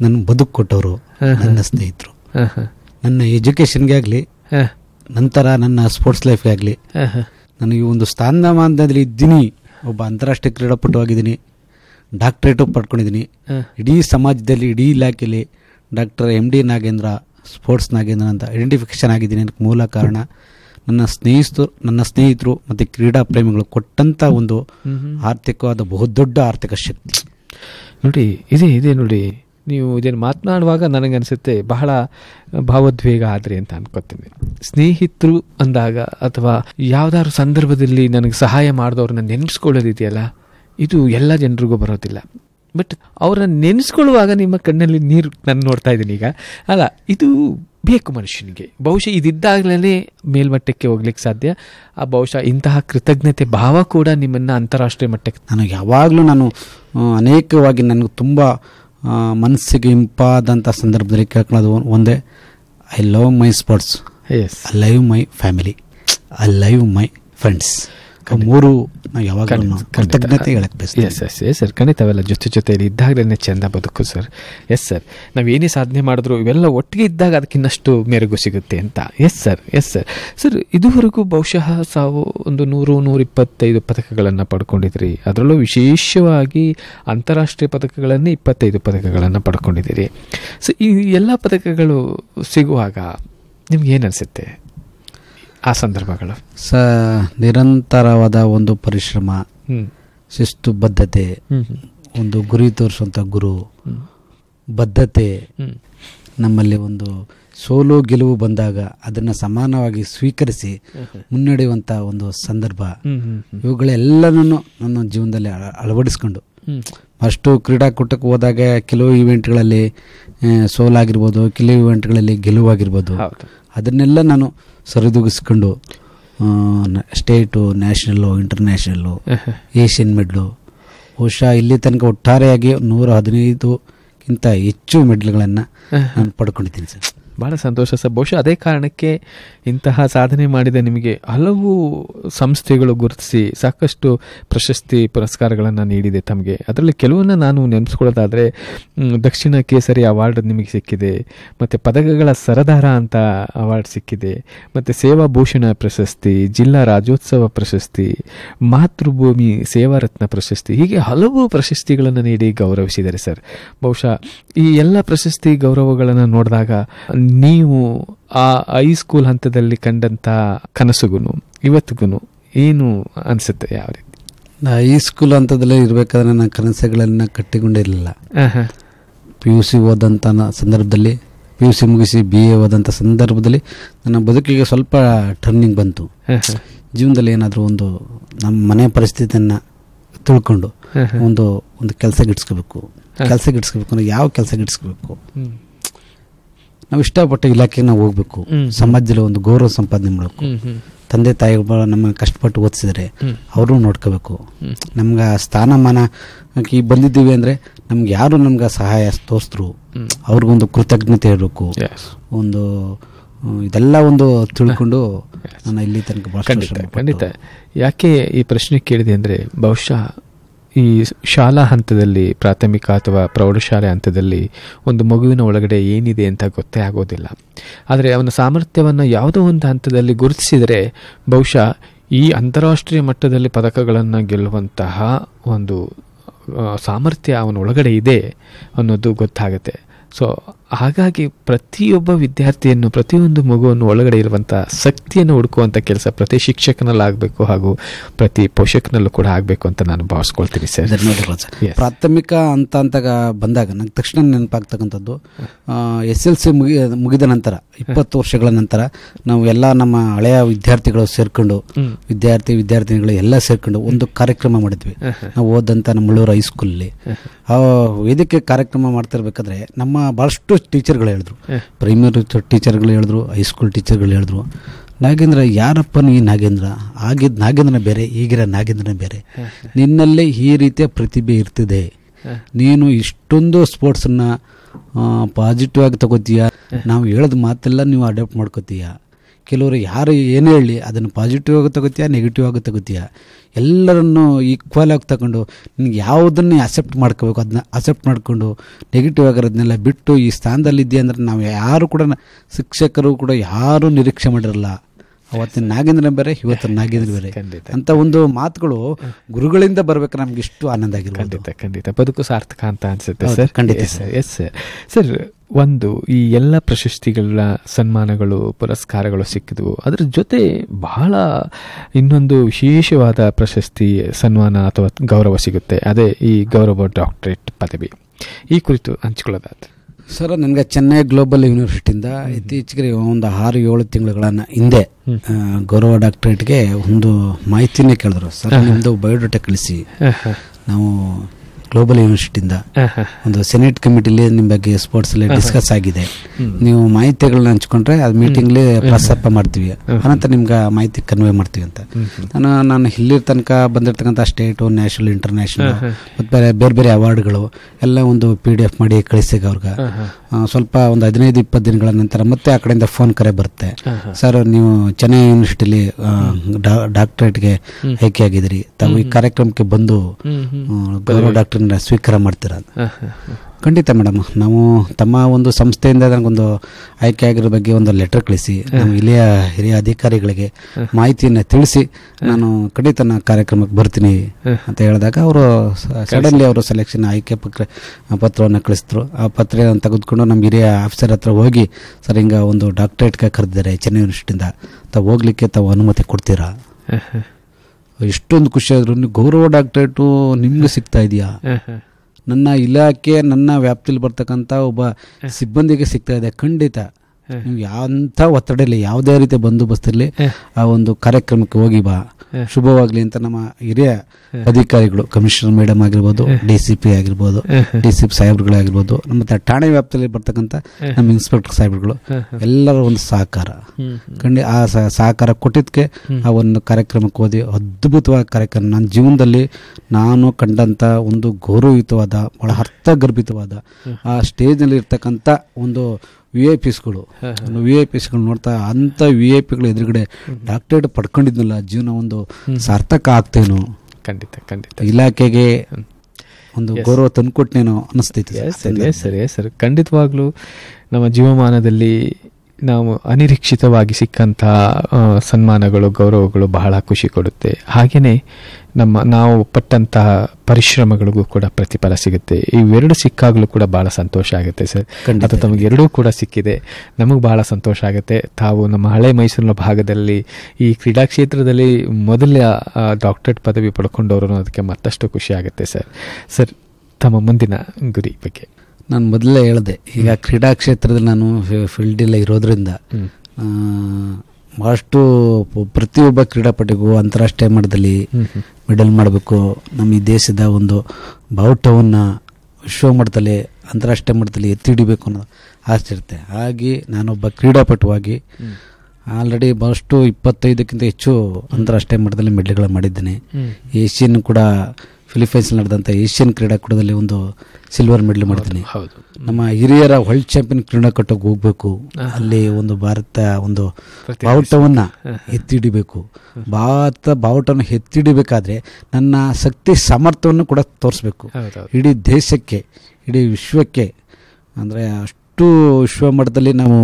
ನನ್ನ ಬದುಕು ಕೊಟ್ಟವರು ನನ್ನ ಸ್ನೇಹಿತರು. ನನ್ನ ಎಜುಕೇಷನ್ಗೆ ಆಗಲಿ, ನಂತರ ನನ್ನ ಸ್ಪೋರ್ಟ್ಸ್ ಲೈಫ್ಗೆ ಆಗಲಿ, ನನಗೆ ಒಂದು ಸ್ಥಾನಮಾನದಲ್ಲಿ ಇದ್ದೀನಿ. ಒಬ್ಬ ಅಂತಾರಾಷ್ಟ್ರೀಯ ಕ್ರೀಡಾಪಟುವಾಗಿದ್ದೀನಿ, ಡಾಕ್ಟ್ರೇಟು ಪಡ್ಕೊಂಡಿದ್ದೀನಿ. ಇಡೀ ಸಮಾಜದಲ್ಲಿ, ಇಡೀ ಇಲಾಖೆಯಲ್ಲಿ doctor MD Nagendra, sports Nagendra ಅಂತ ಐಡೆಂಟಿಫಿಕೇಶನ್ ಆಗಿದ್ದೀನಿ. ಅದಕ್ಕೆ ಮೂಲ ಕಾರಣ ನನ್ನ ಸ್ನೇಹಿತರು ಮತ್ತು ಕ್ರೀಡಾ ಪ್ರೇಮಿಗಳು ಕೊಟ್ಟಂಥ ಒಂದು ಆರ್ಥಿಕವಾದ ಬಹುದೊಡ್ಡ ಆರ್ಥಿಕ ಶಕ್ತಿ. ನೋಡಿ, ಇದೆ ನೋಡಿ, ನೀವು ಇದನ್ನು ಮಾತನಾಡುವಾಗ ನನಗನ್ಸುತ್ತೆ ಬಹಳ ಭಾವೋದ್ವೇಗ ಆದ್ರಿ ಅಂತ ಅನ್ಕೋತೀನಿ. ಸ್ನೇಹಿತರು ಅಂದಾಗ ಅಥವಾ ಯಾವ್ದಾದ್ರು ಸಂದರ್ಭದಲ್ಲಿ ನನಗೆ ಸಹಾಯ ಮಾಡಿದವ್ರನ್ನ ನೆನೆಸ್ಕೊಳ್ಳೋದಿದೆಯಲ್ಲ, ಇದು ಎಲ್ಲ ಜನರಿಗೂ ಬರೋದಿಲ್ಲ. ಬಟ್ ಅವ್ರನ್ನ ನೆನೆಸ್ಕೊಳ್ಳುವಾಗ ನಿಮ್ಮ ಕಣ್ಣಲ್ಲಿ ನೀರು ನಾನು ನೋಡ್ತಾ ಇದ್ದೀನಿ ಈಗ. ಅಲ್ಲ, ಇದು ಬೇಕು ಮನುಷ್ಯನಿಗೆ. ಬಹುಶಃ ಇದಿದ್ದಾಗಲೇ ಮೇಲ್ಮಟ್ಟಕ್ಕೆ ಹೋಗ್ಲಿಕ್ಕೆ ಸಾಧ್ಯ. ಆ ಬಹುಶಃ ಇಂತಹ ಕೃತಜ್ಞತೆ ಭಾವ ಕೂಡ ನಿಮ್ಮನ್ನು ಅಂತಾರಾಷ್ಟ್ರೀಯ ಮಟ್ಟಕ್ಕೆ, ನನಗೆ ಯಾವಾಗಲೂ ಅನೇಕವಾಗಿ ನನಗೆ ತುಂಬ ಮನಸ್ಸಿಗೆ ಇಂಪಾದಂಥ ಸಂದರ್ಭದಲ್ಲಿ ಕೇಳ್ಕೊಳ್ಳೋದು ಒಂದೇ, I love my sports, I love my family, I love my friends. ಮೂರು ನಾವು ಯಾವಾಗ ಕೃತಜ್ಞತೆ ಹೇಳಕ್ ಬಯಸ್ತೀವಿ. ಎಸ್ ಸರ್, ಖಂಡಿತ ಅವೆಲ್ಲ ಜೊತೆಯಲ್ಲಿ ಇದ್ದಾಗಲೇ ಚೆಂದ ಬದುಕು ಸರ್. ಎಸ್ ಸರ್, ನಾವೇನೇ ಸಾಧನೆ ಮಾಡಿದ್ರು ಇವೆಲ್ಲ ಒಟ್ಟಿಗೆ ಇದ್ದಾಗ ಅದಕ್ಕಿನ್ನಷ್ಟು ಮೆರುಗು ಸಿಗುತ್ತೆ ಅಂತ. Yes sir. ಸರ್, ಇದುವರೆಗೂ ಬಹುಶಃ 100-125 ಪದಕಗಳನ್ನು ಪಡ್ಕೊಂಡಿದ್ರಿ. ಅದರಲ್ಲೂ ವಿಶೇಷವಾಗಿ ಅಂತಾರಾಷ್ಟ್ರೀಯ ಪದಕಗಳನ್ನೇ 25 ಪದಕಗಳನ್ನು ಪಡ್ಕೊಂಡಿದ್ದೀರಿ. ಸೊ ಈ ಎಲ್ಲ ಪದಕಗಳು ಸಿಗುವಾಗ ನಿಮ್ಗೆ ಏನು ಅನಿಸುತ್ತೆ ಆ ಸಂದರ್ಭಗಳು? ನಿರಂತರವಾದ ಒಂದು ಪರಿಶ್ರಮ, ಶಿಸ್ತು ಬದ್ಧತೆ, ಒಂದು ಗುರಿ ತೋರಿಸುವಂಥ ಗುರು ಬದ್ಧತೆ, ನಮ್ಮಲ್ಲಿ ಒಂದು ಸೋಲು ಗೆಲುವು ಬಂದಾಗ ಅದನ್ನು ಸಮಾನವಾಗಿ ಸ್ವೀಕರಿಸಿ ಮುನ್ನಡೆಯುವಂಥ ಒಂದು ಸಂದರ್ಭ, ಇವುಗಳೆಲ್ಲನೂ ನನ್ನ ಜೀವನದಲ್ಲಿ ಅಳವಡಿಸ್ಕೊಂಡು ಅಷ್ಟು ಕ್ರೀಡಾಕೂಟಕ್ಕೆ ಹೋದಾಗ ಕೆಲವು ಇವೆಂಟ್ಗಳಲ್ಲಿ ಸೋಲಾಗಿರ್ಬೋದು, ಕೆಲವು ಇವೆಂಟ್ಗಳಲ್ಲಿ ಗೆಲುವಾಗಿರ್ಬೋದು, ಅದನ್ನೆಲ್ಲ ನಾನು ಸರಿದೂಗಿಸ್ಕೊಂಡು ಸ್ಟೇಟು, ನ್ಯಾಷನಲ್ಲು, ಇಂಟರ್ನ್ಯಾಷನಲ್ಲು, ಏಷ್ಯನ್ ಮೆಡ್ಲು, ಬಹುಶಃ ಇಲ್ಲಿ ತನಕ ಒಟ್ಟಾರೆಯಾಗಿ 115ಕ್ಕಿಂತ ಹೆಚ್ಚು ಮೆಡ್ಲ್ಗಳನ್ನು ನಾನು ಪಡ್ಕೊಂಡಿದ್ದೀನಿ ಸರ್. ಭಾಳ ಸಂತೋಷ ಸರ್. ಬಹುಶಃ ಅದೇ ಕಾರಣಕ್ಕೆ ಇಂತಹ ಸಾಧನೆ ಮಾಡಿದ ನಿಮಗೆ ಹಲವು ಸಂಸ್ಥೆಗಳು ಗುರುತಿಸಿ ಸಾಕಷ್ಟು ಪ್ರಶಸ್ತಿ ಪುರಸ್ಕಾರಗಳನ್ನು ನೀಡಿದೆ ತಮಗೆ. ಅದರಲ್ಲಿ ಕೆಲವನ್ನ ನಾನು ನೆನೆಸ್ಕೊಳ್ಳೋದಾದರೆ, ದಕ್ಷಿಣ ಕೇಸರಿ ಅವಾರ್ಡ್ ನಿಮಗೆ ಸಿಕ್ಕಿದೆ, ಮತ್ತು ಪದಕಗಳ ಸರದಾರ ಅಂತ ಅವಾರ್ಡ್ ಸಿಕ್ಕಿದೆ, ಮತ್ತು ಸೇವಾ ಭೂಷಣ ಪ್ರಶಸ್ತಿ, ಜಿಲ್ಲಾ ರಾಜ್ಯೋತ್ಸವ ಪ್ರಶಸ್ತಿ, ಮಾತೃಭೂಮಿ ಸೇವಾ ರತ್ನ ಪ್ರಶಸ್ತಿ, ಹೀಗೆ ಹಲವು ಪ್ರಶಸ್ತಿಗಳನ್ನು ನೀಡಿ ಗೌರವಿಸಿದ್ದಾರೆ ಸರ್. ಬಹುಶಃ ಈ ಎಲ್ಲ ಪ್ರಶಸ್ತಿ ಗೌರವಗಳನ್ನು ನೋಡಿದಾಗ ನೀವು ಆ ಹೈಸ್ಕೂಲ್ ಹಂತದಲ್ಲಿ ಕಂಡಂಥ ಕನಸುಗೂ ಇವತ್ತಿಗೂ ಏನು ಅನಿಸುತ್ತೆ? ಯಾವ ರೀತಿ? ಹೈಸ್ಕೂಲ್ ಹಂತದಲ್ಲೇ ಇರಬೇಕಾದ್ರೆ ನನ್ನ ಕನಸುಗಳನ್ನು ಕಟ್ಟಿಕೊಂಡಿರಲಿಲ್ಲ. PUC ಓದಂಥ ಸಂದರ್ಭದಲ್ಲಿ, PUC ಮುಗಿಸಿ BA ಓದಂಥ ಸಂದರ್ಭದಲ್ಲಿ ನನ್ನ ಬದುಕಿಗೆ ಸ್ವಲ್ಪ ಟರ್ನಿಂಗ್ ಬಂತು. ಜೀವನದಲ್ಲಿ ಏನಾದರೂ ಒಂದು ನಮ್ಮ ಮನೆ ಪರಿಸ್ಥಿತಿಯನ್ನು ತಿಳ್ಕೊಂಡು ಒಂದು ಕೆಲಸ ಗಿಡ್ಸ್ಕೋಬೇಕು ಅಂದರೆ ಯಾವ ಕೆಲಸ ಗಿಡ್ಸ್ಕೋಬೇಕು, ನಾವು ಇಷ್ಟಪಟ್ಟ ಇಲಾಖೆಗೆ ನಾವು ಹೋಗ್ಬೇಕು, ಸಮಾಜದಲ್ಲಿ ಒಂದು ಗೌರವ ಸಂಪಾದನೆ ಮಾಡಬೇಕು, ತಂದೆ ತಾಯಿಗಳು ನಮ್ಮನ್ನು ಕಷ್ಟಪಟ್ಟು ಓದಿಸಿದರೆ ಅವ್ರನ್ನೂ ನೋಡ್ಕೋಬೇಕು, ನಮ್ಗೆ ಸ್ಥಾನಮಾನ ಬಂದಿದ್ದೀವಿ ಅಂದರೆ ನಮ್ಗೆ ಯಾರು ನಮ್ಗೆ ಸಹಾಯ ತೋರಿಸಿದ್ರು ಅವ್ರಿಗೊಂದು ಕೃತಜ್ಞತೆ ಇರಬೇಕು. ಒಂದು ಇದೆಲ್ಲ ಒಂದು ತಿಳ್ಕೊಂಡು ನಾನು ಇಲ್ಲಿ ತನಕ ಖಂಡಿತ. ಯಾಕೆ ಈ ಪ್ರಶ್ನೆ ಕೇಳಿದೆ ಅಂದರೆ, ಬಹುಶಃ ಈ ಶಾಲಾ ಹಂತದಲ್ಲಿ, ಪ್ರಾಥಮಿಕ ಅಥವಾ ಪ್ರೌಢಶಾಲೆ ಹಂತದಲ್ಲಿ ಒಂದು ಮಗುವಿನ ಒಳಗಡೆ ಏನಿದೆ ಅಂತ ಗೊತ್ತೇ ಆಗೋದಿಲ್ಲ. ಆದರೆ ಅವನ ಸಾಮರ್ಥ್ಯವನ್ನು ಯಾವುದೋ ಒಂದು ಹಂತದಲ್ಲಿ ಗುರುತಿಸಿದರೆ ಬಹುಶಃ ಈ ಅಂತಾರಾಷ್ಟ್ರೀಯ ಮಟ್ಟದಲ್ಲಿ ಪದಕಗಳನ್ನು ಗೆಲ್ಲುವಂತಹ ಒಂದು ಸಾಮರ್ಥ್ಯ ಅವನ ಒಳಗಡೆ ಇದೆ ಅನ್ನೋದು ಗೊತ್ತಾಗುತ್ತೆ. ಸೊ ಹಾಗಾಗಿ ಪ್ರತಿಯೊಬ್ಬ ವಿದ್ಯಾರ್ಥಿಯನ್ನು, ಪ್ರತಿಯೊಂದು ಮಗುವನ್ನು ಒಳಗಡೆ ಇರುವಂಥ ಶಕ್ತಿಯನ್ನು ಹುಡುಕುವಂಥ ಕೆಲಸ ಪ್ರತಿ ಶಿಕ್ಷಕನಲ್ಲಾಗಬೇಕು ಹಾಗೂ ಪ್ರತಿ ಪೋಷಕನಲ್ಲೂ ಕೂಡ ಆಗಬೇಕು ಅಂತ ನಾನು ಭಾವಿಸ್ಕೊಳ್ತೀನಿ ಸರ್. ಪ್ರಾಥಮಿಕ ಅಂತ ಬಂದಾಗ ನಂಗೆ ತಕ್ಷಣ ನೆನಪಾಗ್ತಕ್ಕಂಥದ್ದು, SLC ಮುಗಿದ ನಂತರ 20 ವರ್ಷಗಳ ನಂತರ ನಾವು ಎಲ್ಲ ನಮ್ಮ ಹಳೆಯ ವಿದ್ಯಾರ್ಥಿಗಳು ಸೇರ್ಕೊಂಡು, ವಿದ್ಯಾರ್ಥಿನಿಗಳು ಎಲ್ಲ ಸೇರ್ಕೊಂಡು ಒಂದು ಕಾರ್ಯಕ್ರಮ ಮಾಡಿದ್ವಿ. ನಾವು ಓದಂಥ ನಮ್ಮ ಮುಳ್ಳೂರು ಹೈಸ್ಕೂಲಲ್ಲಿ ಆ ವೇದಿಕೆ ಕಾರ್ಯಕ್ರಮ ಮಾಡ್ತಿರ್ಬೇಕಾದ್ರೆ ನಮ್ಮ ಭಾಳಷ್ಟು ಟೀಚರ್ಗಳು ಹೇಳಿದ್ರು, ಪ್ರೈಮರಿ ಟೀಚರ್ಗಳು ಹೇಳಿದ್ರು, ಹೈಸ್ಕೂಲ್ ಟೀಚರ್ಗಳು ಹೇಳಿದ್ರು, ನಾಗೇಂದ್ರ ಯಾರಪ್ಪನು ಈ ನಾಗೇಂದ್ರ, ಆಗಿದ್ದ ನಾಗೇಂದ್ರನ ಬೇರೆ, ಈಗಿರೋ ನಾಗೇಂದ್ರನ ಬೇರೆ, ನಿನ್ನಲ್ಲೇ ಈ ರೀತಿಯ ಪ್ರತಿಭೆ ಇರ್ತಿದೆ, ನೀನು ಇಷ್ಟೊಂದು ಸ್ಪೋರ್ಟ್ಸನ್ನು ಪಾಸಿಟಿವ್ ಆಗಿ ತಗೋತೀಯ, ನಾವು ಹೇಳೋದು ಮಾತೆಲ್ಲ ನೀವು ಅಡಾಪ್ಟ್ ಮಾಡ್ಕೋತೀಯ, ಕೆಲವರು ಯಾರು ಏನೇ ಹೇಳಿ ಅದನ್ನು ಪಾಸಿಟಿವ್ ಆಗಿ ತಗೋತೀಯ, ನೆಗೆಟಿವ್ ಆಗಿ ತಗೋತೀಯ, ಎಲ್ಲರನ್ನು ಈಕ್ವಲ್ ಆಗಿ ತಗೊಂಡು ನಿನಗೆ ಯಾವುದನ್ನು ಅಕ್ಸೆಪ್ಟ್ ಮಾಡ್ಕೋಬೇಕು ಅದನ್ನ ಅಕ್ಸೆಪ್ಟ್ ಮಾಡಿಕೊಂಡು ನೆಗೆಟಿವ್ ಆಗಿರೋದನ್ನೆಲ್ಲ ಬಿಟ್ಟು ಈ ಸ್ಥಾನದಲ್ಲಿದ್ದೀಯ ಅಂದರೆ ನಾವು ಯಾರು ಕೂಡ ಶಿಕ್ಷಕರು ಕೂಡ ಯಾರೂ ನಿರೀಕ್ಷೆ ಮಾಡಿರಲ್ಲ. ಅವತ್ತಿನ ನಾಗೇಂದ್ರ ಬೇರೆ, ಇವತ್ತಿನ ನಾಗೇಂದ್ರ ಬೇರೆ ಅಂತ ಒಂದು ಮಾತುಗಳು ಗುರುಗಳಿಂದ ಬರ್ಬೇಕು. ನಮ್ಗೆ ಇಷ್ಟು ಆನಂದ ಆಗಿರ್ಬೋದು. ಖಂಡಿತ ಬದುಕು ಸಾರ್ಥಕ ಅಂತ ಅನ್ಸುತ್ತೆ ಸರ್. ಖಂಡಿತ ಎಸ್ ಸರ್. ಒಂದು ಈ ಎಲ್ಲ ಪ್ರಶಸ್ತಿಗಳ ಸನ್ಮಾನಗಳು ಪುರಸ್ಕಾರಗಳು ಸಿಕ್ಕಿದ್ವು, ಅದರ ಜೊತೆ ಬಹಳ ಇನ್ನೊಂದು ವಿಶೇಷವಾದ ಪ್ರಶಸ್ತಿ ಸನ್ಮಾನ ಅಥವಾ ಗೌರವ ಸಿಗುತ್ತೆ, ಅದೇ ಈ ಗೌರವ ಡಾಕ್ಟರೇಟ್ ಪದವಿ. ಈ ಕುರಿತು ಹಂಚ್ಕೊಳ್ಳೋದಾದ್ರೆ ಸರ್, ನನಗೆ ಚೆನ್ನೈ ಗ್ಲೋಬಲ್ ಯೂನಿವರ್ಸಿಟಿಯಿಂದ ಇತ್ತೀಚೆಗೆ ಒಂದು 6-7 ತಿಂಗಳ ಹಿಂದೆ ಗೌರವ ಡಾಕ್ಟರೇಟ್ಗೆ ಒಂದು ಮಾಹಿತಿನೇ ಕೇಳಿದ್ರು. ಸರ್, ನಿಮ್ಮದು ಬಯೋಡಾಟಾ ಕಳಿಸಿ, ನಾವು ಗ್ಲೋಬಲ್ ಯೂನಿವರ್ಸಿಟಿಯಿಂದ ಒಂದು ಸೆನೆಟ್ ಕಮಿಟಿಲಿ ನಿಮ್ಮ ಬಗ್ಗೆ ಸ್ಪೋರ್ಟ್ಸ್ ಅಲ್ಲಿ ಡಿಸ್ಕಸ್ ಆಗಿದೆ, ನೀವು ಮಾಹಿತಿಗಳನ್ನ ಹಂಚ್ಕೊಂಡ್ರೆ ಅದು ಮೀಟಿಂಗ್ಲಿ ಪ್ರಸ್ತಾಪ ಮಾಡ್ತೀವಿ, ಅನಂತರ ನಿಮ್ಗೆ ಮಾಹಿತಿ ಕನ್ವೆ ಮಾಡ್ತೀವಿ ಅಂತ. ನಾನು ಇಲ್ಲಿ ತನಕ ಬಂದಿರ್ತಕ್ಕಂಥ ಸ್ಟೇಟು, ನ್ಯಾಷನಲ್, ಇಂಟರ್ನ್ಯಾಷನಲ್ ಮತ್ತು ಬೇರೆ ಬೇರೆ ಅವಾರ್ಡ್ಗಳು ಎಲ್ಲ ಒಂದು PDF ಮಾಡಿ ಕಳಿಸಿಗೆ ಅವ್ರಿಗೆ ಸ್ವಲ್ಪ ಒಂದು 15-20 ದಿನಗಳ ನಂತರ ಮತ್ತೆ ಆ ಕಡೆಯಿಂದ ಫೋನ್ ಕರೆ ಬರುತ್ತೆ. ಸರ್, ನೀವು ಚೆನ್ನೈ ಯೂನಿವರ್ಸಿಟಿಲಿ ಡಾಕ್ಟರೇಟ್ಗೆ ಆಯ್ಕೆ ಆಗಿದ್ರಿ, ತಾವು ಈ ಕಾರ್ಯಕ್ರಮಕ್ಕೆ ಬಂದು ಗೌರವ ಡಾಕ್ಟರ್ ಸ್ವೀಕಾರ ಮಾಡ್ತೀರಾ? ಖಂಡಿತ ಮೇಡಮ್, ನಾವು ತಮ್ಮ ಒಂದು ಸಂಸ್ಥೆಯಿಂದ ನನಗೊಂದು ಆಯ್ಕೆ ಆಗಿರೋ ಬಗ್ಗೆ ಒಂದು ಲೆಟರ್ ಕಳಿಸಿ ನಾವು ಇಲ್ಲಿಯ ಹಿರಿಯ ಅಧಿಕಾರಿಗಳಿಗೆ ಮಾಹಿತಿಯನ್ನು ತಿಳಿಸಿ ನಾನು ಖಂಡಿತ ಕಾರ್ಯಕ್ರಮಕ್ಕೆ ಬರ್ತೀನಿ ಅಂತ ಹೇಳಿದಾಗ ಅವರು ಸಡನ್ಲಿ ಅವರು ಸೆಲೆಕ್ಷನ್ ಆಯ್ಕೆ ಪತ್ರವನ್ನು ಕಳಿಸಿದ್ರು. ಆ ಪತ್ರ ತೆಗೆದುಕೊಂಡು ನಮ್ಮ ಹಿರಿಯ ಆಫೀಸರ್ ಹತ್ರ ಹೋಗಿ, ಸರ್ ಹಿಂಗೆ ಒಂದು ಡಾಕ್ಟರೇಟ್ಗೆ ಕರೆದಿದ್ದಾರೆ ಚೆನ್ನೈ ಯೂನಿವರ್ಸಿಟಿಯಿಂದ, ತಾವು ಹೋಗ್ಲಿಕ್ಕೆ ತಾವು ಅನುಮತಿ ಕೊಡ್ತೀರಾ? ಎಷ್ಟೊಂದು ಖುಷಿ ಆದ್ರು. ಗೌರವ ಡಾಕ್ಟರೇಟು ನಿಮ್ಗೆ ಸಿಗ್ತಾ ಇದೆಯಾ? ನನ್ನ ಇಲಾಖೆ, ನನ್ನ ವ್ಯಾಪ್ತಿಯಲ್ಲಿ ಬರ್ತಕ್ಕಂಥ ಒಬ್ಬ ಸಿಬ್ಬಂದಿಗೆ ಸಿಗ್ತಾ ಇದೆ. ಖಂಡಿತ ನೀವು ಯಾವ ಒತ್ತಡ ಇಲ್ಲ, ಯಾವುದೇ ರೀತಿಯ ಬಂದೋಬಸ್ತಿರಲಿ ಆ ಒಂದು ಕಾರ್ಯಕ್ರಮಕ್ಕೆ ಹೋಗಿ ಬಾ, ಶುಭವಾಗ್ಲಿ ಅಂತ ನಮ್ಮ ಹಿರಿಯ ಅಧಿಕಾರಿಗಳು, ಕಮಿಷನರ್ ಮೇಡಮ್ ಆಗಿರ್ಬೋದು, DCP ಆಗಿರ್ಬೋದು, DCP ಸಾಹೇಬ್ರುಗಳಾಗಿರ್ಬೋದು, ನಮ್ಮ ಠಾಣೆ ವ್ಯಾಪ್ತಿಯಲ್ಲಿ ಬರ್ತಕ್ಕಂಥ ನಮ್ಮ ಇನ್ಸ್ಪೆಕ್ಟರ್ ಸಾಹೇಬ್ರುಗಳು ಎಲ್ಲರ ಒಂದು ಸಹಕಾರ ಆ ಸಹಕಾರ ಕೊಟ್ಟಿದ್ದಕ್ಕೆ ಆ ಒಂದು ಕಾರ್ಯಕ್ರಮಕ್ಕೆ ಹೋದಿ. ಅದ್ಭುತವಾದ ಕಾರ್ಯಕ್ರಮ. ನನ್ನ ಜೀವನದಲ್ಲಿ ನಾನು ಕಂಡಂಥ ಒಂದು ಗೌರವಯುತವಾದ, ಬಹಳ ಅರ್ಥಗರ್ಭಿತವಾದ ಆ ಸ್ಟೇಜ್ನಲ್ಲಿ ಇರ್ತಕ್ಕಂಥ ಒಂದು VIPsಗಳು ನೋಡ್ತಾ ಅಂಥ VIPಗಳು ಎದುರುಗಡೆ ಡಾಕ್ಟರೇಟ್ ಪಡ್ಕೊಂಡಿದ್ನಲ್ಲ, ಜೀವನ ಒಂದು ಸಾರ್ಥಕ ಆಗ್ತೇನೋ, ಖಂಡಿತ ಇಲಾಖೆಗೆ ಒಂದು ಗೌರವ ತಂದುಕೊಟ್ನೇನೋ ಅನಿಸ್ತೈತಿ. ಸರಿ, ಖಂಡಿತವಾಗ್ಲೂ ನಮ್ಮ ಜೀವಮಾನದಲ್ಲಿ ನಾವು ಅನಿರೀಕ್ಷಿತವಾಗಿ ಸಿಕ್ಕಂತಹ ಸನ್ಮಾನಗಳು, ಗೌರವಗಳು ಬಹಳ ಖುಷಿ ಕೊಡುತ್ತೆ. ಹಾಗೆಯೇ ನಾವು ಪಟ್ಟಂತಹ ಪರಿಶ್ರಮಗಳಿಗೂ ಕೂಡ ಪ್ರತಿಫಲ ಸಿಗುತ್ತೆ. ಇವೆರಡು ಸಿಕ್ಕಾಗಲೂ ಕೂಡ ಬಹಳ ಸಂತೋಷ ಆಗುತ್ತೆ ಸರ್. ಅದು ತಮಗೆ ಎರಡೂ ಕೂಡ ಸಿಕ್ಕಿದೆ, ನಮಗೆ ಬಹಳ ಸಂತೋಷ ಆಗುತ್ತೆ. ತಾವು ನಮ್ಮ ಹಳೆ ಮೈಸೂರಿನ ಭಾಗದಲ್ಲಿ ಈ ಕ್ರೀಡಾ ಕ್ಷೇತ್ರದಲ್ಲಿ ಮೊದಲ ಡಾಕ್ಟರೇಟ್ ಪದವಿ ಪಡ್ಕೊಂಡವರು, ಅದಕ್ಕೆ ಮತ್ತಷ್ಟು ಖುಷಿ ಆಗುತ್ತೆ ಸರ್. ಸರ್, ತಮ್ಮ ಮುಂದಿನ ಗುರಿ ಬಗ್ಗೆ ನಾನು ಮೊದಲೇ ಹೇಳಿದೆ. ಈಗ ಕ್ರೀಡಾ ಕ್ಷೇತ್ರದಲ್ಲಿ ನಾನು ಫೀಲ್ಡಲ್ಲೇ ಇರೋದ್ರಿಂದ ಭಾಳಷ್ಟು ಪ್ರತಿಯೊಬ್ಬ ಕ್ರೀಡಾಪಟುಗೂ ಅಂತಾರಾಷ್ಟ್ರೀಯ ಮಟ್ಟದಲ್ಲಿ ಮೆಡಲ್ ಮಾಡಬೇಕು, ನಮ್ಮ ಈ ದೇಶದ ಒಂದು ಬಾವುಟವನ್ನು ವಿಶ್ವ ಮಟ್ಟದಲ್ಲಿ, ಅಂತಾರಾಷ್ಟ್ರೀಯ ಮಟ್ಟದಲ್ಲಿ ಎತ್ತಿ ಹಿಡಿಬೇಕು ಅನ್ನೋ ಆಸೆ ಇರುತ್ತೆ. ಹಾಗೆ ನಾನೊಬ್ಬ ಕ್ರೀಡಾಪಟುವಾಗಿ ಆಲ್ರೆಡಿ ಭಾಳಷ್ಟು 25ಕ್ಕಿಂತ ಹೆಚ್ಚು ಅಂತಾರಾಷ್ಟ್ರೀಯ ಮಟ್ಟದಲ್ಲಿ ಮೆಡಲ್ಗಳು ಮಾಡಿದ್ದೇನೆ. ಏಷ್ಯನ್ ಕೂಡ ಫಿಲಿಪೈನ್ಸ್ ನಡೆದಂಥ ಏಷ್ಯನ್ ಕ್ರೀಡಾಕೂಟದಲ್ಲಿ ಒಂದು ಸಿಲ್ವರ್ ಮೆಡಲ್ ಮಾಡಿದ್ದೀನಿ. ನಮ್ಮ ಹಿರಿಯರ ವರ್ಲ್ಡ್ ಚಾಂಪಿಯನ್ ಕ್ರೀಡಾಕೂಟಕ್ಕೆ ಹೋಗ್ಬೇಕು, ಅಲ್ಲಿ ಒಂದು ಭಾರತ ಒಂದು ಬಾವುಟವನ್ನು ಎತ್ತಿಡಿಬೇಕು. ಬಾವುಟವನ್ನು ಎತ್ತಿಡಿಬೇಕಾದ್ರೆ ನನ್ನ ಶಕ್ತಿ ಸಾಮರ್ಥ್ಯವನ್ನು ಕೂಡ ತೋರಿಸ್ಬೇಕು ಇಡೀ ದೇಶಕ್ಕೆ, ಇಡೀ ವಿಶ್ವಕ್ಕೆ. ಅಂದರೆ ಅಷ್ಟು ವಿಶ್ವ ಮಟ್ಟದಲ್ಲಿ ನಾವು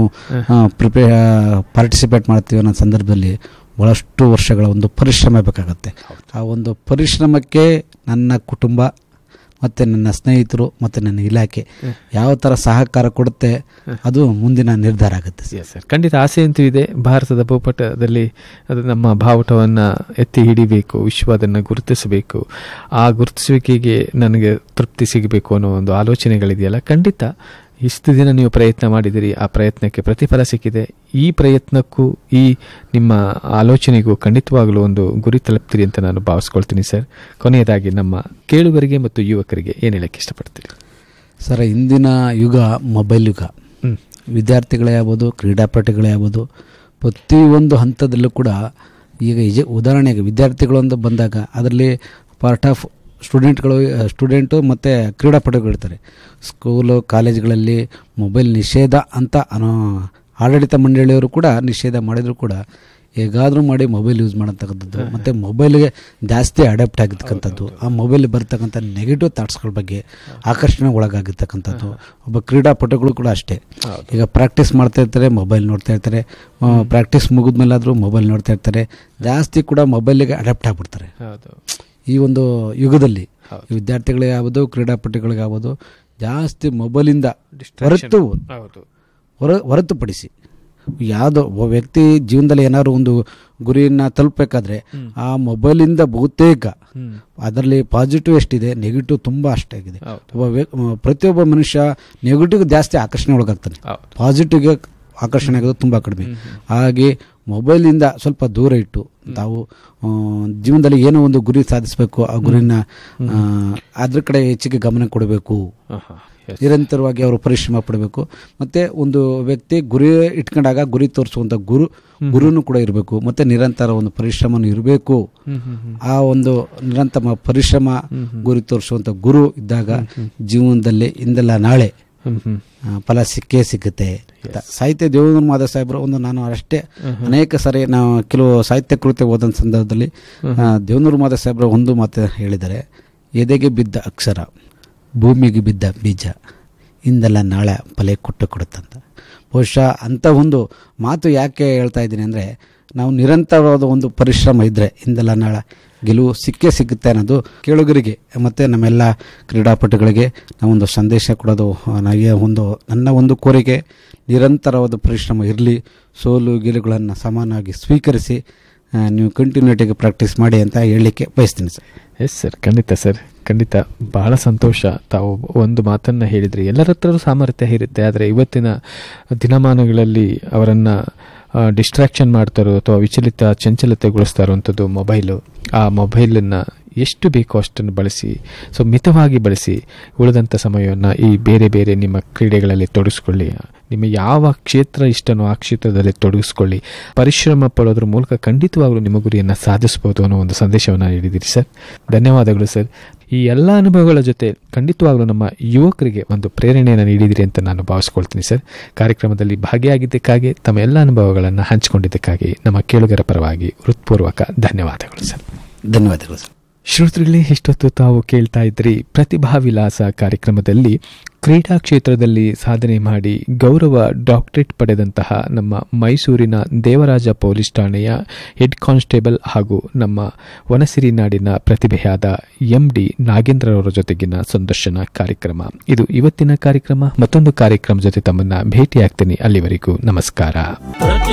ಪಾರ್ಟಿಸಿಪೇಟ್ ಮಾಡ್ತೀವಿ ಅನ್ನೋ ಸಂದರ್ಭದಲ್ಲಿ ಭಾಳಷ್ಟು ವರ್ಷಗಳ ಒಂದು ಪರಿಶ್ರಮ ಬೇಕಾಗುತ್ತೆ. ಆ ಒಂದು ಪರಿಶ್ರಮಕ್ಕೆ ನನ್ನ ಕುಟುಂಬ ಮತ್ತು ನನ್ನ ಸ್ನೇಹಿತರು ಮತ್ತು ನನ್ನ ಇಲಾಖೆ ಯಾವ ಥರ ಸಹಕಾರ ಕೊಡುತ್ತೆ, ಅದು ಮುಂದಿನ ನಿರ್ಧಾರ ಆಗುತ್ತೆ. ಸರ್, ಖಂಡಿತ ಆಸೆ ಅಂತೂ ಇದೆ. ಭಾರತದ ಭೂಪಟದಲ್ಲಿ ಅದು ನಮ್ಮ ಬಾವುಟವನ್ನು ಎತ್ತಿ ಹಿಡಿಬೇಕು, ವಿಶ್ವ ಅದನ್ನು ಗುರುತಿಸಬೇಕು, ಆ ಗುರುತಿಸುವಿಕೆಗೆ ನನಗೆ ತೃಪ್ತಿ ಸಿಗಬೇಕು ಅನ್ನೋ ಒಂದು ಆಲೋಚನೆಗಳಿದೆಯಲ್ಲ, ಖಂಡಿತ ಇಷ್ಟು ದಿನ ನೀವು ಪ್ರಯತ್ನ ಮಾಡಿದಿರಿ, ಆ ಪ್ರಯತ್ನಕ್ಕೆ ಪ್ರತಿಫಲ ಸಿಕ್ಕಿದೆ. ಈ ಪ್ರಯತ್ನಕ್ಕೂ ಈ ನಿಮ್ಮ ಆಲೋಚನೆಗೂ ಖಂಡಿತವಾಗಲೂ ಒಂದು ಗುರಿ ತಲುಪ್ತೀರಿ ಅಂತ ನಾನು ಭಾವಿಸ್ಕೊಳ್ತೀನಿ ಸರ್. ಕೊನೆಯದಾಗಿ ನಮ್ಮ ಕೇಳುಗರಿಗೆ ಮತ್ತು ಯುವಕರಿಗೆ ಏನು ಹೇಳಕ್ಕೆ ಇಷ್ಟಪಡ್ತೀರಿ ಸರ್? ಇಂದಿನ ಯುಗ ಮೊಬೈಲ್ ಯುಗ. ವಿದ್ಯಾರ್ಥಿಗಳೇ ಆಗ್ಬೋದು, ಕ್ರೀಡಾಪಟುಗಳೇ ಆಗ್ಬೋದು, ಪ್ರತಿಯೊಂದು ಹಂತದಲ್ಲೂ ಕೂಡ ಈಗ ಉದಾಹರಣೆಗೆ ವಿದ್ಯಾರ್ಥಿಗಳು ಅಂತ ಬಂದಾಗ ಅದರಲ್ಲಿ ಪಾರ್ಟ್ ಆಫ್ ಸ್ಟೂಡೆಂಟು ಮತ್ತು ಕ್ರೀಡಾಪಟುಗಳು ಇರ್ತಾರೆ. ಸ್ಕೂಲು ಕಾಲೇಜುಗಳಲ್ಲಿ ಮೊಬೈಲ್ ನಿಷೇಧ ಅಂತ ಆಡಳಿತ ಮಂಡಳಿಯವರು ಕೂಡ ನಿಷೇಧ ಮಾಡಿದರೂ ಕೂಡ ಹೇಗಾದರೂ ಮಾಡಿ ಮೊಬೈಲ್ ಯೂಸ್ ಮಾಡತಕ್ಕಂಥದ್ದು ಮತ್ತು ಮೊಬೈಲ್ಗೆ ಜಾಸ್ತಿ ಅಡಾಪ್ಟ್ ಆಗಿರ್ತಕ್ಕಂಥದ್ದು, ಆ ಮೊಬೈಲ್ ಬರ್ತಕ್ಕಂಥ ನೆಗೆಟಿವ್ ಥಾಟ್ಸ್ಗಳ ಬಗ್ಗೆ ಆಕರ್ಷಣೆ ಒಳಗಾಗಿರ್ತಕ್ಕಂಥದ್ದು. ಒಬ್ಬ ಕ್ರೀಡಾಪಟುಗಳು ಕೂಡ ಅಷ್ಟೇ, ಈಗ ಪ್ರಾಕ್ಟೀಸ್ ಮಾಡ್ತಾ ಇರ್ತಾರೆ, ಮೊಬೈಲ್ ನೋಡ್ತಾ ಇರ್ತಾರೆ, ಪ್ರಾಕ್ಟೀಸ್ ಮುಗಿದ್ಮೇಲಾದರೂ ಮೊಬೈಲ್ ನೋಡ್ತಾ ಇರ್ತಾರೆ, ಜಾಸ್ತಿ ಕೂಡ ಮೊಬೈಲಿಗೆ ಅಡಾಪ್ಟ್ ಆಗಿಬಿಡ್ತಾರೆ. ಈ ಒಂದು ಯುಗದಲ್ಲಿ ವಿದ್ಯಾರ್ಥಿಗಳಿಗಾಗ್ಬೋದು, ಕ್ರೀಡಾಪಟುಗಳಿಗಾಗ್ಬೋದು, ಜಾಸ್ತಿ ಮೊಬೈಲಿಂದ ಹೊರತುಪಡಿಸಿ ಯಾವುದೋ ಒಬ್ಬ ವ್ಯಕ್ತಿ ಜೀವನದಲ್ಲಿ ಏನಾದ್ರು ಒಂದು ಗುರಿಯನ್ನು ತಲುಪಬೇಕಾದ್ರೆ ಆ ಮೊಬೈಲಿಂದ ಬಹುತೇಕ ಅದರಲ್ಲಿ ಪಾಸಿಟಿವ್ ಎಷ್ಟಿದೆ, ನೆಗೆಟಿವ್ ತುಂಬ ಅಷ್ಟಾಗಿದೆ. ಪ್ರತಿಯೊಬ್ಬ ಮನುಷ್ಯ ನೆಗೆಟಿವ್ ಜಾಸ್ತಿ ಆಕರ್ಷಣೆ ಒಳಗಾಗ್ತಾನೆ, ಪಾಸಿಟಿವ್ಗೆ ಆಕರ್ಷಣೆ ಆಗೋದು ತುಂಬ ಕಡಿಮೆ. ಹಾಗೆ ಮೊಬೈಲಿಂದ ಸ್ವಲ್ಪ ದೂರ ಇಟ್ಟು ತಾವು ಜೀವನದಲ್ಲಿ ಏನೋ ಒಂದು ಗುರಿ ಸಾಧಿಸಬೇಕು, ಆ ಗುರಿನ ಅದ್ರ ಕಡೆ ಹೆಚ್ಚಿಗೆ ಗಮನ ಕೊಡಬೇಕು, ನಿರಂತರವಾಗಿ ಅವರು ಪರಿಶ್ರಮ ಪಡಬೇಕು. ಮತ್ತು ಒಂದು ವ್ಯಕ್ತಿ ಗುರಿ ಇಟ್ಕೊಂಡಾಗ ಗುರಿ ತೋರಿಸುವಂಥ ಗುರುನು ಕೂಡ ಇರಬೇಕು, ಮತ್ತು ನಿರಂತರ ಒಂದು ಪರಿಶ್ರಮನೂ ಇರಬೇಕು. ಆ ಒಂದು ನಿರಂತರ ಪರಿಶ್ರಮ, ಗುರಿ ತೋರಿಸುವಂಥ ಗುರು ಇದ್ದಾಗ ಜೀವನದಲ್ಲಿ ಇಂದೆಲ್ಲ ನಾಳೆ ಫಲ ಸಿಕ್ಕೇ ಸಿಗುತ್ತೆ. ಸಾಹಿತ್ಯ ದೇವೇಂದ್ರ ಮಾಧವ ಸಾಹೇಬರು ನಾನು ಅಷ್ಟೇ ಅನೇಕ ಸಾರಿ ನಾವು ಕೆಲವು ಸಾಹಿತ್ಯ ಕೃತ್ಯ ಓದಂಥ ಸಂದರ್ಭದಲ್ಲಿ ದೇವೇಂದ್ರ ಮಾಧವ ಸಾಹೇಬರು ಒಂದು ಮಾತು ಹೇಳಿದ್ದಾರೆ, ಎದೆಗೆ ಬಿದ್ದ ಅಕ್ಷರ ಭೂಮಿಗೆ ಬಿದ್ದ ಬೀಜ ಇಂದೆಲ್ಲ ನಾಳೆ ಫಲ ಕೊಡುತ್ತಂತ. ಬಹುಶಃ ಅಂಥ ಒಂದು ಮಾತು ಯಾಕೆ ಹೇಳ್ತಾ ಇದ್ದೀನಿ ಅಂದರೆ, ನಾವು ನಿರಂತರವಾದ ಒಂದು ಪರಿಶ್ರಮ ಇದ್ದರೆ ಇಂದೆಲ್ಲ ನಾಳೆ ಗೆಲುವು ಸಿಕ್ಕೇ ಸಿಗುತ್ತೆ ಅನ್ನೋದು ಕೇಳುಗರಿಗೆ ಮತ್ತು ನಮ್ಮೆಲ್ಲ ಕ್ರೀಡಾಪಟುಗಳಿಗೆ ನಾವೊಂದು ಸಂದೇಶ ಕೊಡೋದು. ನನಗೆ ನನ್ನ ಒಂದು ಕೋರಿಕೆ, ನಿರಂತರವಾದ ಪರಿಶ್ರಮ ಇರಲಿ, ಸೋಲು ಗೆಲುವುಗಳನ್ನು ಸಮಾನವಾಗಿ ಸ್ವೀಕರಿಸಿ ನೀವು ಕಂಟಿನ್ಯೂಟಿಗೆ ಪ್ರಾಕ್ಟೀಸ್ ಮಾಡಿ ಅಂತ ಹೇಳಲಿಕ್ಕೆ ಬಯಸ್ತೀನಿ ಸರ್. ಎಸ್ ಸರ್, ಖಂಡಿತ ಸರ್, ಖಂಡಿತ. ಬಹಳ ಸಂತೋಷ. ತಾವು ಒಂದು ಮಾತನ್ನು ಹೇಳಿದ್ರಿ, ಎಲ್ಲರ ಹತ್ರನೂ ಸಾಮರ್ಥ್ಯ ಇರುತ್ತೆ, ಆದರೆ ಇವತ್ತಿನ ದಿನಮಾನಗಳಲ್ಲಿ ಅವರನ್ನು ಡಿಸ್ಟ್ರಾಕ್ಷನ್ ಮಾಡ್ತಾರೋ ಅಥವಾ ವಿಚಲಿತ ಚಂಚಲತೆಗೊಳಿಸ್ತಾ ಇರುವಂಥದ್ದು ಮೊಬೈಲು. ಆ ಮೊಬೈಲನ್ನು ಎಷ್ಟು ಬೇಕೋ ಅಷ್ಟನ್ನು ಬಳಸಿ, ಸೊ ಮಿತವಾಗಿ ಬಳಸಿ, ಉಳಿದಂಥ ಸಮಯವನ್ನು ಈ ಬೇರೆ ಬೇರೆ ನಿಮ್ಮ ಕ್ರೀಡೆಗಳಲ್ಲಿ ತೊಡಗಿಸ್ಕೊಳ್ಳಿ. ನಿಮ್ಮ ಯಾವ ಕ್ಷೇತ್ರ ಇಷ್ಟನೋ ಆ ಕ್ಷೇತ್ರದಲ್ಲಿ ತೊಡಗಿಸ್ಕೊಳ್ಳಿ. ಪರಿಶ್ರಮ ಪಡೋದ್ರ ಮೂಲಕ ಖಂಡಿತವಾಗ್ಲೂ ನಿಮ್ಮ ಗುರಿಯನ್ನು ಸಾಧಿಸ್ಬೋದು ಅನ್ನೋ ಒಂದು ಸಂದೇಶವನ್ನು ನೀಡಿದ್ದೀರಿ ಸರ್. ಧನ್ಯವಾದಗಳು ಸರ್. ಈ ಎಲ್ಲ ಅನುಭವಗಳ ಜೊತೆ ಖಂಡಿತವಾಗ್ಲೂ ನಮ್ಮ ಯುವಕರಿಗೆ ಒಂದು ಪ್ರೇರಣೆಯನ್ನು ನೀಡಿದಿರಿ ಅಂತ ನಾನು ಭಾವಿಸ್ಕೊಳ್ತೀನಿ ಸರ್. ಕಾರ್ಯಕ್ರಮದಲ್ಲಿ ಭಾಗಿಯಾಗಿದ್ದಕ್ಕಾಗಿ, ತಮ್ಮ ಎಲ್ಲ ಅನುಭವಗಳನ್ನು ಹಂಚಿಕೊಂಡಿದ್ದಕ್ಕಾಗಿ ನಮ್ಮ ಕೇಳುಗರ ಪರವಾಗಿ ಹೃತ್ಪೂರ್ವಕ ಧನ್ಯವಾದಗಳು ಸರ್. ಧನ್ಯವಾದಗಳು ಸರ್. ಶ್ರೋತೃಗಳೇ, ಇಷ್ಟೊತ್ತು ತಾವು ಕೇಳ್ತಾ ಇದ್ರಿ ಪ್ರತಿಭಾ ವಿಲಾಸ ಕಾರ್ಯಕ್ರಮದಲ್ಲಿ ಕ್ರೀಡಾ ಕ್ಷೇತ್ರದಲ್ಲಿ ಸಾಧನೆ ಮಾಡಿ ಗೌರವ ಡಾಕ್ಟರೇಟ್ ಪಡೆದಂತಹ ನಮ್ಮ ಮೈಸೂರಿನ ದೇವರಾಜ ಪೊಲೀಸ್ ಠಾಣೆಯ ಹೆಡ್ ಕಾನ್ಸ್ಟೇಬಲ್ ಹಾಗೂ ನಮ್ಮ ವನಸಿರಿ ನಾಡಿನ ಪ್ರತಿಭೆಯಾದ MD ನಾಗೇಂದ್ರರವರ ಜೊತೆಗಿನ ಸಂದರ್ಶನ ಕಾರ್ಯಕ್ರಮ ಇದು ಇವತ್ತಿನ ಕಾರ್ಯಕ್ರಮ. ಮತ್ತೊಂದು ಕಾರ್ಯಕ್ರಮ ಜೊತೆ ತಮ್ಮನ್ನ ಭೇಟಿಯಾಗ್ತೀನಿ. ಅಲ್ಲಿವರೆಗೂ ನಮಸ್ಕಾರ.